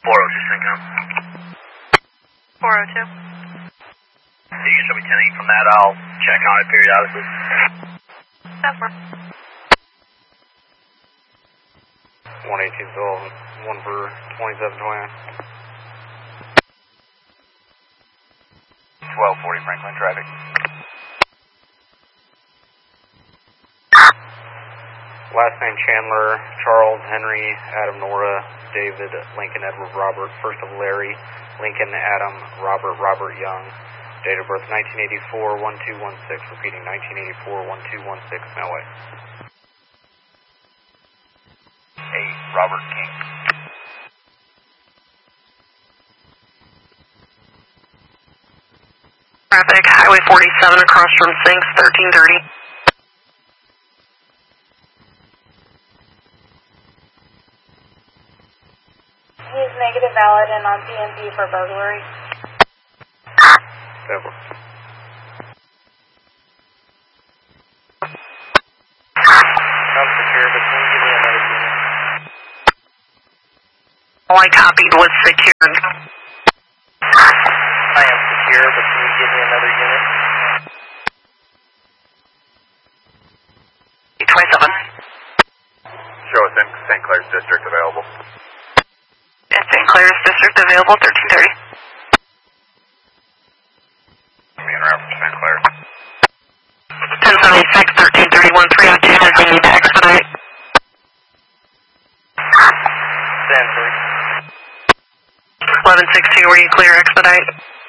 402 syncing up. 402. You can show me 10 from that. I'll check on it periodically. That's fine. 118 Bill, 1 for 2729. 1240 Franklin traffic. Last name Chandler, Charles, Henry, Adam, Nora, David, Lincoln, Edward, Robert, first of Larry, Lincoln, Adam, Robert, Robert Young. Date of birth 1984, 1216, repeating 1984, 1216, Melway. Hey, Robert King. Traffic, Highway 47 across from Sinks, 1330. He's negative valid and on PMP for burglary. Over. I'm secure, but can you give me another unit? All I copied was secured. I am secure, but can you give me another unit? 27. Show us in St. Clair's district available. In St. Clair's district available, 1330. Being around from St. Clair. 1076, 1331, 302, does he need to expedite? Stand 1162, were you clear expedite?